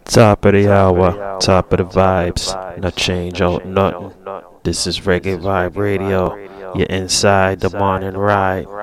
Top of the hour, top of the vibes, no change out nothing. This is Reggae Vibe Radio. You're inside the morning ride.